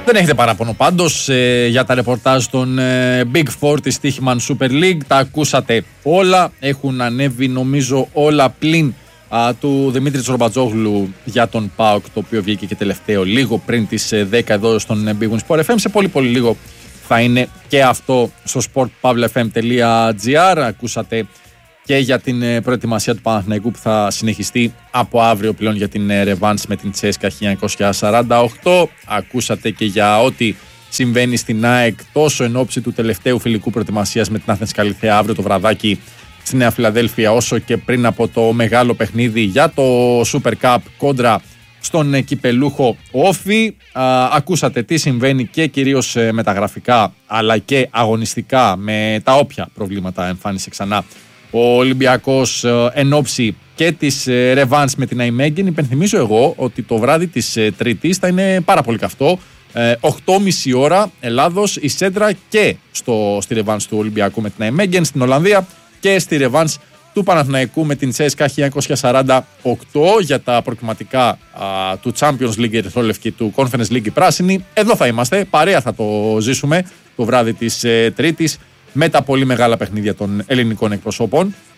Δεν έχετε παράπονο πάντως για τα ρεπορτάζ των Big Four της Stoichman Super League. Τα ακούσατε όλα. Έχουν ανέβει νομίζω όλα πλην του Δημήτρη Τσορμπατζόγλου για τον ΠΑΟΚ, το οποίο βγήκε και τελευταίο λίγο πριν τις 10 εδώ στον Big Win Sport FM. Σε πολύ πολύ λίγο θα είναι και αυτό στο sportpavlefm.gr. Ακούσατε και για την προετοιμασία του Παναθηναϊκού που θα συνεχιστεί από αύριο πλέον για την ρεβάνς με την Τσέσκα 1948. Ακούσατε και για ό,τι συμβαίνει στην ΑΕΚ τόσο εν ώψη του τελευταίου φιλικού προετοιμασίας με την Athens Καλιθέα αύριο το βραδάκι στη Νέα Φιλαδέλφια, όσο και πριν από το μεγάλο παιχνίδι για το Super Cup κόντρα στον κυπελούχο Όφη. Ακούσατε τι συμβαίνει και κυρίως μεταγραφικά αλλά και αγωνιστικά με τα όποια προβλήματα εμφάνισε ξανά ο Ολυμπιακός εν όψη και της ρεβάνς με την Αϊμέγγεν. Υπενθυμίζω εγώ ότι το βράδυ της Τρίτης θα είναι πάρα πολύ καυτό. 8.30 ώρα Ελλάδος, η Σέντρα και στη ρεβάνς του Ολυμπιακού με την Αϊμέγγεν στην Ολλανδία και στη ρεβάνς του Παναθηναϊκού με την Τσέσκα 1948 για τα προκριματικά του Champions League Ερυθρόλευκη, του Conference League πράσινη. Εδώ θα είμαστε, παρέα θα το ζήσουμε το βράδυ της Τρίτης με τα πολύ μεγάλα παιχνίδια των ελληνικών εκπροσώπων